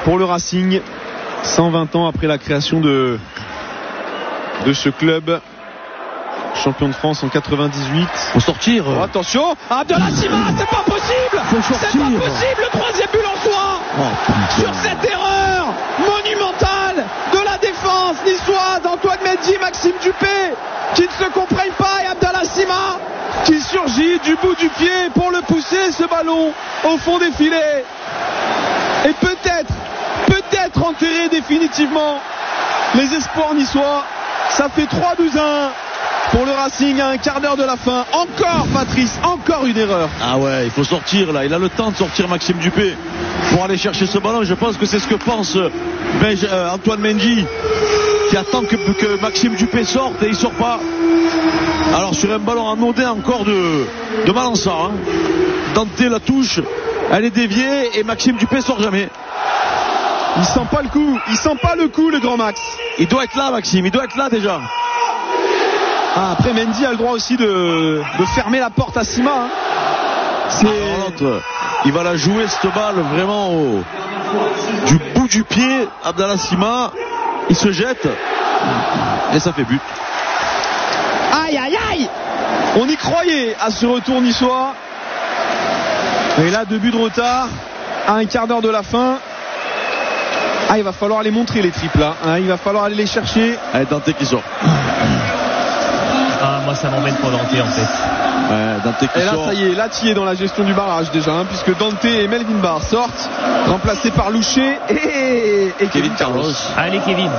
pour le Racing, 120 ans après la création de ce club. Champion de France en 98. Faut sortir. Oh, attention, Abdallah Sima, c'est pas possible. C'est pas possible, le troisième but lensois. Sur cette erreur monumentale de la défense niçoise, Antoine Mendy, Maxime Dupé, qui ne se comprennent pas, et Abdallah Sima qui surgit du bout du pied pour le pousser, ce ballon au fond des filets. Et peut-être enterrer définitivement les espoirs niçois. Ça fait 3-12-1 pour le Racing à un quart d'heure de la fin. Encore Patrice, encore une erreur. Ah ouais, il faut sortir là. Il a le temps de sortir, Maxime Dupé, pour aller chercher ce ballon. Je pense que c'est ce que pense Antoine Mendy, qui attend que Maxime Dupé sorte, et il sort pas. Alors sur un ballon anodin encore de Malança, hein. Dante la touche, elle est déviée et Maxime Dupé sort jamais. Il sent pas le coup, le grand Max. Il doit être là, Maxime, il doit être là déjà. Ah, après Mendy a le droit aussi de fermer la porte à Sima, hein. Il va la jouer cette balle vraiment du bout du pied. Abdallah Sima, il se jette et ça fait but. Aïe aïe aïe. On y croyait à ce retour niçois. Et là, 2 buts de retard à un quart d'heure de la fin. Ah, il va falloir les montrer, les triples là, hein. Il va falloir aller les chercher. Allez, Dante qui sort. Ah, moi ça m'embête pour Dante en fait. Ouais, Dante qui et là, sort. ça y est, là tu es dans la gestion du barrage déjà, hein, puisque Dante et Melvin Barr sortent, remplacés par Loucher et Kevin Carlos. Allez Kevin.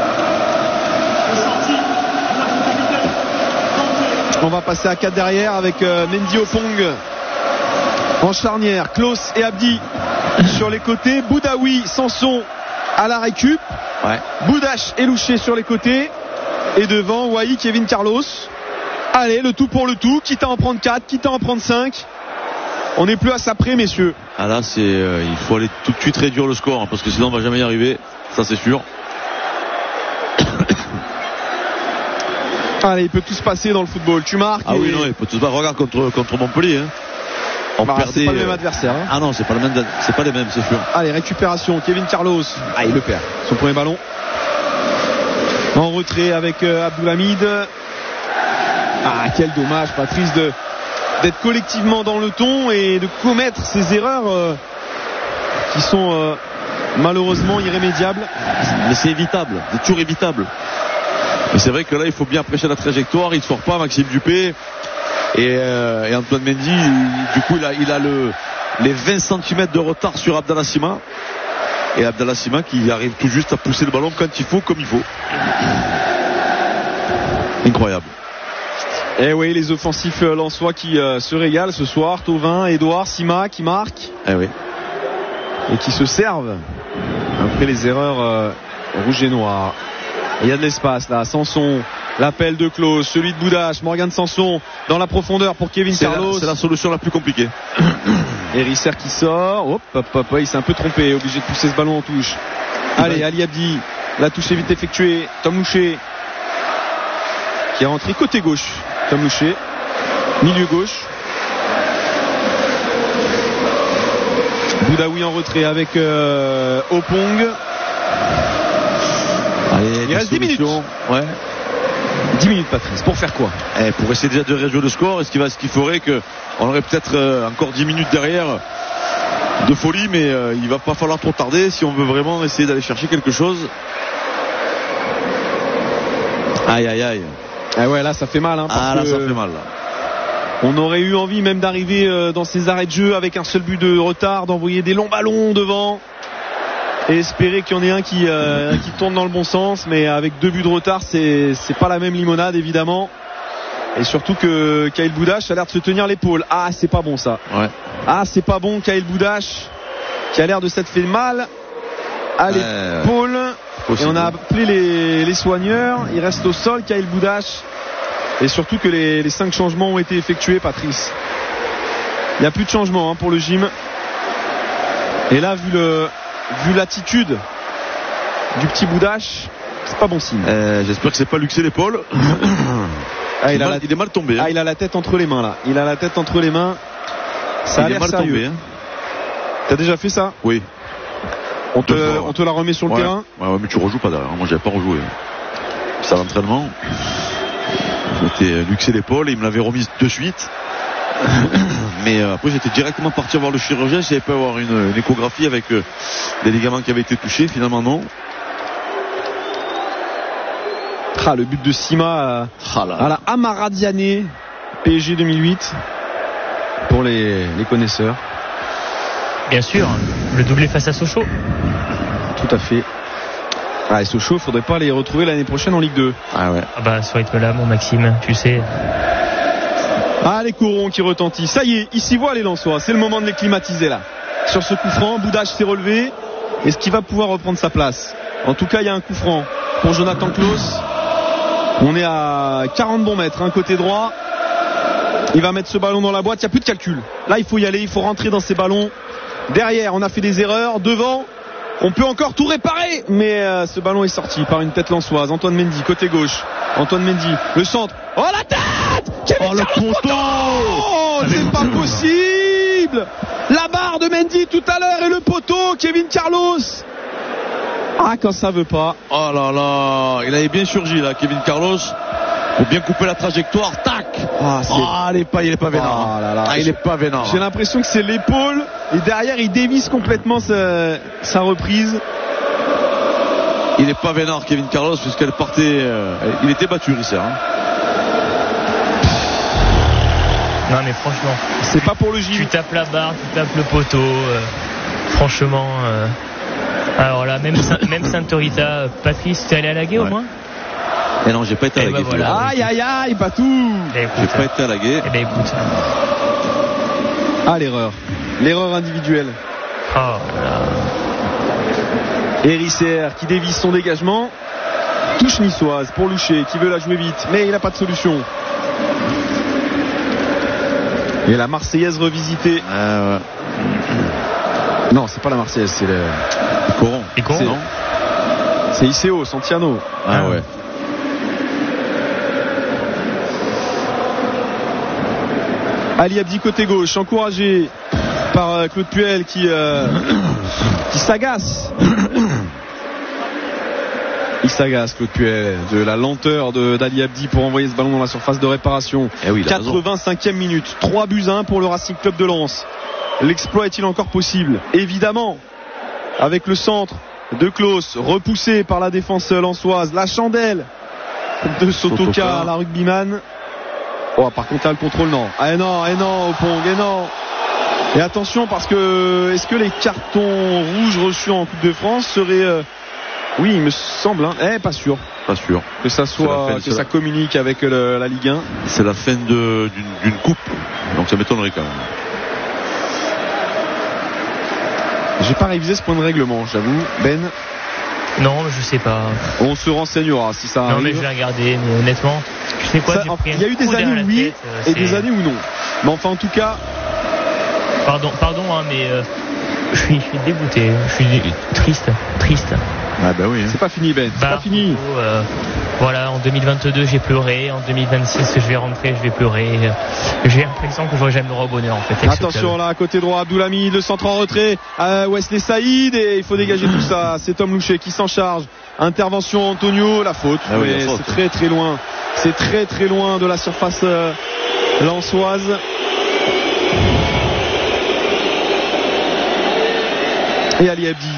On va passer à 4 derrière avec Mendy Opong en charnière, Klaus et Abdi sur les côtés, Boudaoui, Sanson à la récup, ouais. Boudache et Loucher sur les côtés, et devant Wai, Kevin Carlos. Allez, le tout pour le tout, quitte à en prendre 4, quitte à en prendre 5. On n'est plus à ça près, messieurs. Ah là, il faut aller tout de suite réduire le score, hein, parce que sinon on va jamais y arriver, ça c'est sûr. Allez, il peut tout se passer dans le football. Tu marques. Ah oui, non, il peut tout se passer. Regarde contre Montpellier, hein. C'est pas le même adversaire, hein. Ah non, c'est pas les mêmes, c'est sûr. Allez, récupération, Kevin Carlos. Ah, il le perd, son premier ballon. En retrait avec Abdoulhamid. Ah, quel dommage, Patrice, d'être collectivement dans le ton et de commettre ces erreurs qui sont malheureusement irrémédiables. Mais c'est évitable, c'est toujours évitable. Mais c'est vrai que là, il faut bien apprécier la trajectoire. Il ne sort pas, Maxime Dupé. Et Antoine Mendy, du coup, il a les 20 cm de retard sur Abdallah Sima. Et Abdallah Sima qui arrive tout juste à pousser le ballon quand il faut, comme il faut. Incroyable. Et oui, les offensifs lensois qui se régalent ce soir. Thauvin, Edouard, Sima qui marquent. Eh oui. Et qui se servent après les erreurs rouges et noires. Il y a de l'espace là, Sanson, l'appel de Klaus, celui de Boudache, Morgan Sanson dans la profondeur pour Kevin Carlos. C'est la solution la plus compliquée. Et Risser qui sort, hop, il s'est un peu trompé, obligé de pousser ce ballon en touche. Allez, Ali Abdi, la touche est vite effectuée, Tom Loucher qui est rentré côté gauche, Tom Loucher, milieu gauche. Boudaoui en retrait avec Opong. Allez, il reste 10 minutes. Ouais. 10 minutes, Patrice. Pour faire quoi? Pour essayer déjà de réduire le score. Ce qui ferait qu'on aurait peut-être encore 10 minutes derrière de folie, mais il va pas falloir trop tarder si on veut vraiment essayer d'aller chercher quelque chose. Aïe aïe aïe. Ah ouais, là ça fait mal, hein, parce là que ça fait mal là. On aurait eu envie même d'arriver dans ces arrêts de jeu avec un seul but de retard, d'envoyer des longs ballons devant et espérer qu'il y en ait un qui tourne dans le bon sens, mais avec 2 buts de retard c'est pas la même limonade évidemment. Et surtout que Kaïl Boudache a l'air de se tenir l'épaule. Ah, c'est pas bon ça. Ouais. Ah, c'est pas bon, Kaïl Boudache qui a l'air de s'être fait mal à l'épaule. Et on a appelé les soigneurs. Il reste au sol, Kaïl Boudache. Et surtout que les 5 changements ont été effectués, Patrice. Il n'y a plus de changement pour le gym. Et là, vu l'attitude du petit Boudache, c'est pas bon signe. J'espère que c'est pas luxé l'épaule. Il est mal tombé. Ah, il a la tête entre les mains là. Il a la tête entre les mains. Ça a l'air mal sérieux. tombé. T'as déjà fait ça? Oui. On te la remet sur le terrain. Ouais, mais tu rejoues pas derrière. Moi, j'avais pas rejoué. C'est à l'entraînement. Je m'étais luxé l'épaule et il me l'avait remise de suite. Mais après, j'étais directement parti voir le chirurgien. Je savais pas avoir une échographie avec des ligaments qui avaient été touchés. Finalement, non. Le but de Sima à la Amaradiané, PSG 2008, pour les connaisseurs. Bien sûr, le doublé face à Sochaux. Tout à fait. Et Sochaux, il faudrait pas les retrouver l'année prochaine en Ligue 2. Ah bah, ce rythme-là, mon Maxime, tu sais. Les corons qui retentissent. Ça y est, ils s'y voient les Lensois. C'est le moment de les climatiser là. Sur ce coup franc, Boudache s'est relevé. Est-ce qu'il va pouvoir reprendre sa place? En tout cas, il y a un coup franc pour Jonathan Claus. On est à 40 bons mètres, côté droit. Il va mettre ce ballon dans la boîte, il n'y a plus de calcul. Là, il faut y aller, il faut rentrer dans ces ballons. Derrière, on a fait des erreurs. Devant, on peut encore tout réparer. Mais ce ballon est sorti par une tête lensoise. Antoine Mendy, côté gauche. Antoine Mendy, le centre. Oh, la tête! Le poteau! Oh, c'est pas possible! La barre de Mendy tout à l'heure et le poteau, Kevin Carlos. Quand ça veut pas. Oh là là, il avait bien surgi là, Kevin Carlos, pour bien couper la trajectoire. Tac. Il est pas vénard. Il est pas vénard. J'ai l'impression que c'est l'épaule et derrière il dévisse complètement sa reprise. Il est pas vénard, Kevin Carlos, puisqu'elle partait. Il était battu, Risser. Non mais franchement, c'est pas pour le J. Tu tapes la barre, tu tapes le poteau. Franchement. Alors là, même Saint-Rita, Patrice, t'es allé à la guet au moins? Et non, j'ai pas été à la guet. Voilà, aïe, pas tout. J'ai pas été à la guet. Écoute. L'erreur individuelle. Oh là. Hérisser qui dévisse son dégagement. Touche niçoise pour Loucher qui veut la jouer vite, mais il n'a pas de solution. Et la Marseillaise revisitée. Non, c'est pas la Marseillaise, c'est le Coron. Non, c'est ICO, Santiano. Ouais. Ali Abdi côté gauche, encouragé par Claude Puel qui s'agace. Il s'agace, Claude Puel, de la lenteur d'Ali Abdi pour envoyer ce ballon dans la surface de réparation. 85e minute, 3-1 pour le Racing Club de Lens. L'exploit est-il encore possible? Évidemment, avec le centre de Klaus, repoussé par la défense lensoise, la chandelle de Sotoka, la rugbyman. Par contre là le contrôle non. Non, Opong, non. Et attention parce que est-ce que les cartons rouges reçus en Coupe de France seraient oui, il me semble, pas sûr. Que ça soit, que ça communique avec la Ligue 1. C'est la fin d'une coupe, donc ça m'étonnerait quand même. J'ai pas révisé ce point de règlement, j'avoue. Ben? Non, je sais pas. On se renseignera si ça arrive. Non mais je vais regarder, mais honnêtement, je sais quoi. Il y a eu des années où oui et des années où non. Mais enfin, en tout cas. Pardon, mais je suis dégoûté. Je suis triste. Oui. C'est pas fini, Ben. C'est pas fini. Voilà, en 2022 j'ai pleuré, en 2026 je vais rentrer, je vais pleurer. J'ai l'impression que j'aurai jamais le droit au bonheur en fait. Attention là, côté droit, Abdoulhamid, le centre en retrait, Wesley Saïd, et il faut dégager tout ça. C'est Tom Loucher qui s'en charge. Intervention Antonio, la faute. C'est très très loin. C'est très très loin de la surface lensoise. Et Ali Abdi.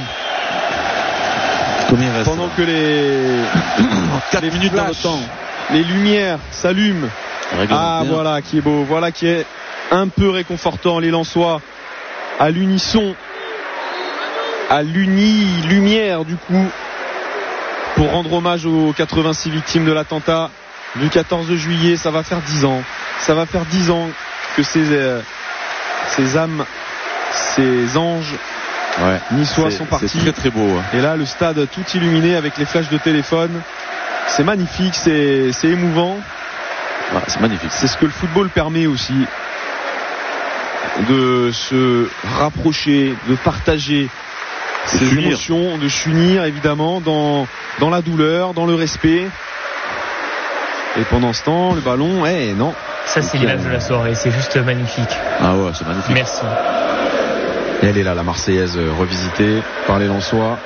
Pendant que les 4 minutes dans le temps, les lumières s'allument. Voilà qui est beau, voilà qui est un peu réconfortant. Les Lensois à l'unisson, à l'uni-lumière du coup, pour rendre hommage aux 86 victimes de l'attentat du 14 juillet. Ça va faire 10 ans. Ça va faire 10 ans que ces âmes, ces anges niçois sont partis. C'est très très beau. Et là, le stade tout illuminé avec les flashs de téléphone. C'est magnifique, c'est émouvant. C'est magnifique. C'est ce que le football permet aussi, de se rapprocher, de partager ces émotions, de s'unir évidemment dans la douleur, dans le respect. Et pendant ce temps, le ballon, non. Ça, c'est l'image de la soirée, c'est juste magnifique. C'est magnifique. Merci. Et elle est là, la Marseillaise revisitée par les Lensois.